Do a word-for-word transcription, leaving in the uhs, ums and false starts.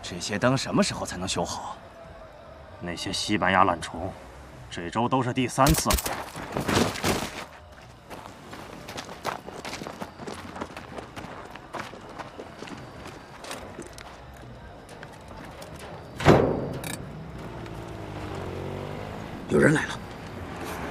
这些灯什么时候才能修好？ 那些西班牙懒虫，这周都是第三次了。 有人来了。